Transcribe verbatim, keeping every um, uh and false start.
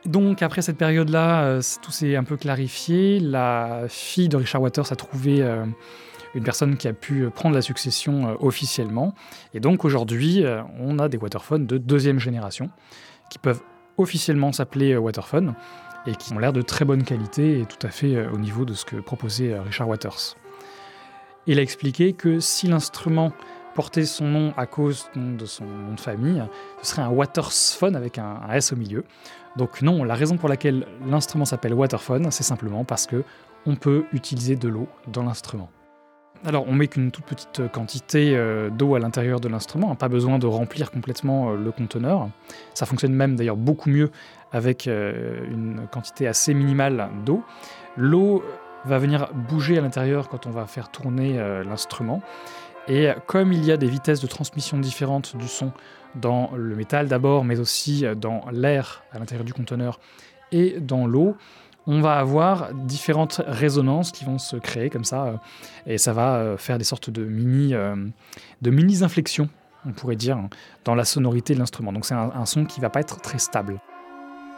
Donc après cette période-là, euh, c- tout s'est un peu clarifié. La fille de Richard Waters a trouvé euh, une personne qui a pu prendre la succession euh, officiellement. Et donc aujourd'hui, euh, on a des Waterphones de deuxième génération qui peuvent officiellement s'appeler euh, Waterphone et qui ont l'air de très bonne qualité et tout à fait euh, au niveau de ce que proposait euh, Richard Waters. Il a expliqué que si l'instrument portait son nom à cause donc, de son nom de famille, ce serait un Watersphone avec un, un S au milieu. Donc non, la raison pour laquelle l'instrument s'appelle Waterphone, c'est simplement parce que on peut utiliser de l'eau dans l'instrument. Alors, on met qu'une toute petite quantité euh, d'eau à l'intérieur de l'instrument, hein, pas besoin de remplir complètement euh, le conteneur. Ça fonctionne même d'ailleurs beaucoup mieux avec euh, une quantité assez minimale d'eau. L'eau va venir bouger à l'intérieur quand on va faire tourner euh, l'instrument. Et comme il y a des vitesses de transmission différentes du son dans le métal d'abord, mais aussi dans l'air à l'intérieur du conteneur et dans l'eau, on va avoir différentes résonances qui vont se créer comme ça, euh, et ça va euh, faire des sortes de mini, euh, de mini inflexions, on pourrait dire, dans la sonorité de l'instrument. Donc c'est un, un son qui va pas être très stable.